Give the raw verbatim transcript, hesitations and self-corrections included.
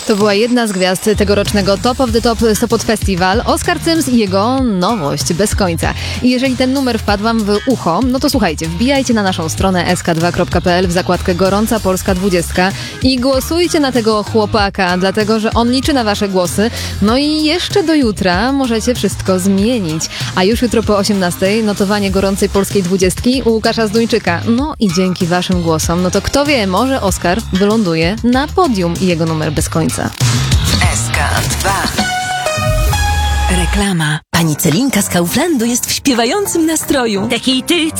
To była jedna z gwiazd tegorocznego Top of the Top Sopot Festival, Oskar Cyms i jego nowość Bez końca. I jeżeli ten numer wpadł wam w ucho, no to słuchajcie, wbijajcie na naszą stronę s k dwa kropka p l w zakładkę Gorąca Polska dwudziestka i głosujcie na tego chłopaka, dlatego że on liczy na wasze głosy. No i jeszcze do jutra możecie wszystko zmienić. A już jutro po osiemnastej notowanie Gorącej Polskiej dwudziestki u Łukasza Zduńczyka. No i dzięki waszym głosom, no to kto wie, może Oskar wyląduje na podium i jego numer Bez końca. S K dwa. Reklama. Pani Celinka z Kauflandu jest w śpiewającym nastroju. Takiej ty